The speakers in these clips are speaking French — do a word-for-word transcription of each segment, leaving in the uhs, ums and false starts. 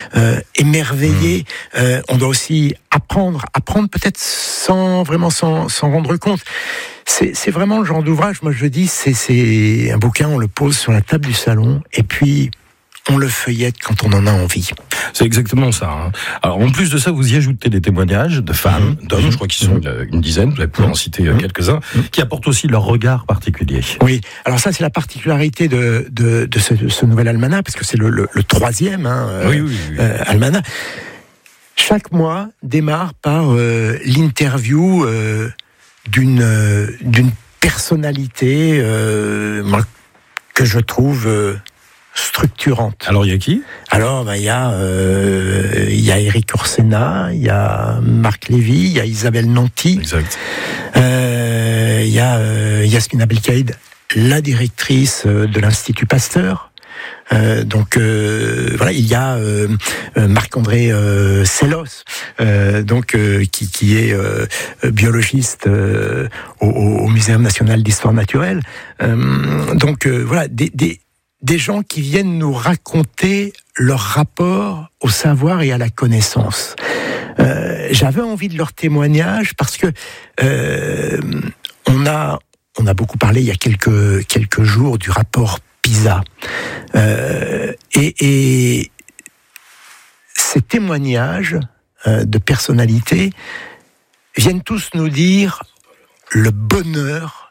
C'est exactement ça. Hein. Alors en plus de ça, vous y ajoutez des témoignages de femmes, mmh. d'hommes, je crois qu'ils sont mmh. une dizaine, vous allez pouvoir en citer mmh. quelques-uns, mmh. qui apportent aussi leur regard particulier. Oui, alors ça c'est la particularité de, de, de, ce, de ce nouvel almanach, parce que c'est le, le, le troisième hein, oui, oui, oui. Euh, almanach. Chaque mois démarre par euh, l'interview euh, d'une, euh, d'une personnalité euh, moi, que je trouve... Euh, structurante. Alors il y a qui ? Alors il bah, y a euh, il y a Éric Orsena, il y a Marc Lévy, il y a Isabelle Nanty. Exact. Euh, il y a euh, Yasmina Belkaïd, la directrice de l'Institut Pasteur. Euh, donc euh, voilà, il y a euh, Marc-André euh, Sellos, euh, donc euh, qui, qui est euh, biologiste euh, au, au Muséum national d'histoire naturelle. Euh, donc euh, voilà, des, des des gens qui viennent nous raconter leur rapport au savoir et à la connaissance. Euh, j'avais envie de leur témoignage parce que euh, on a on a beaucoup parlé il y a quelques quelques jours du rapport PISA euh, et, et ces témoignages euh, de personnalités viennent tous nous dire le bonheur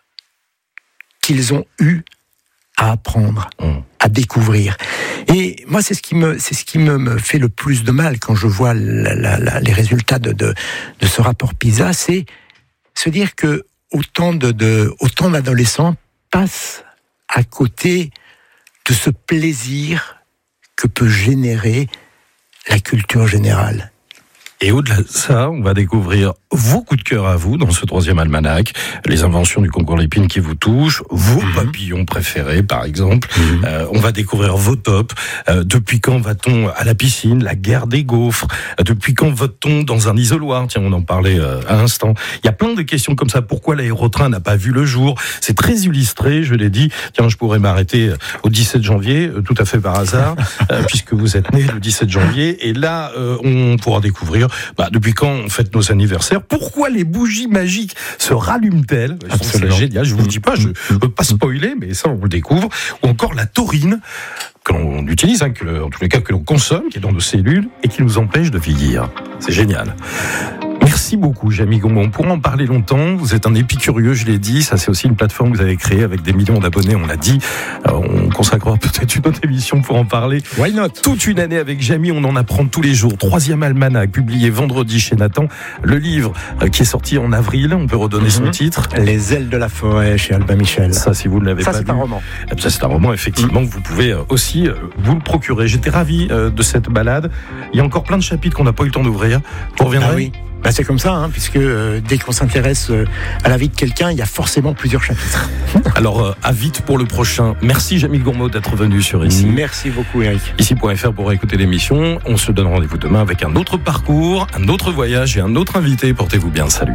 qu'ils ont eu à apprendre, mmh. à découvrir. Et moi, c'est ce qui me, c'est ce qui me, me fait le plus de mal quand je vois la, la, la, les résultats de, de, de ce rapport PISA, c'est se dire que autant de, de, autant d'adolescents passent à côté de ce plaisir que peut générer la culture générale. Et au-delà de ça, on va découvrir vos coups de cœur à vous dans ce troisième almanach, les inventions du concours Lépine qui vous touchent, vos mmh. papillons préférés par exemple. Mmh. Euh, on va découvrir vos tops. Euh, depuis quand va-t-on à la piscine, la guerre des gaufres ? euh, Depuis quand vote-t-on dans un isoloir ? Tiens, on en parlait euh, à l'instant. Il y a plein de questions comme ça. Pourquoi l'aérotrain n'a pas vu le jour ? C'est très illustré, je l'ai dit. Tiens, je pourrais m'arrêter au dix-sept janvier, euh, tout à fait par hasard, euh, puisque vous êtes né le dix-sept janvier. Et là, euh, on pourra découvrir Bah, depuis quand on fête nos anniversaires ? Pourquoi les bougies magiques se rallument-elles ? Je trouve ça génial. Je vous le dis pas, je ne veux pas spoiler, mais ça on le découvre. Ou encore la taurine que l'on utilise, hein, que, en tous les cas que l'on consomme, qui est dans nos cellules et qui nous empêche de vieillir. C'est génial. Merci beaucoup, Jamie Gongon. On pourra en parler longtemps. Vous êtes un épicurieux, je l'ai dit. Ça, c'est aussi une plateforme que vous avez créée avec des millions d'abonnés, on l'a dit. Alors, on consacrera peut-être une autre émission pour en parler. Why not ? Toute une année avec Jamie, on en apprend tous les jours. Troisième almanach, publié vendredi chez Nathan. Le livre euh, qui est sorti en avril, on peut redonner mm-hmm. son titre. Les ailes de la forêt, chez Albin Michel. Ça, si vous ne l'avez ça, pas vu. lu. Ça, c'est un roman. Ça, c'est un roman, effectivement, mm-hmm. que vous pouvez aussi euh, vous le procurer. J'étais ravi euh, de cette balade. Il y a encore plein de chapitres qu'on n'a pas eu le temps d'ouvrir. Vous reviendrez ? Ah oui. Ben c'est comme ça, hein, puisque euh, dès qu'on s'intéresse euh, à la vie de quelqu'un, il y a forcément plusieurs chapitres. Alors, euh, à vite pour le prochain. Merci, Jamie Gourmaud, d'être venu sur Ici. Merci beaucoup, Eric. Ici point F R pour écouter l'émission. On se donne rendez-vous demain avec un autre parcours, un autre voyage et un autre invité. Portez-vous bien. Salut.